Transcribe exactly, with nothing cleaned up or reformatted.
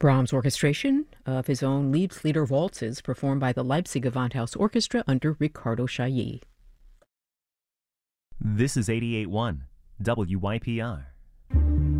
Brahms' orchestration of his own Liebeslieder waltzes performed by the Leipzig Gewandhaus Orchestra under Ricardo Chailly. This is eighty-eight point one W Y P R.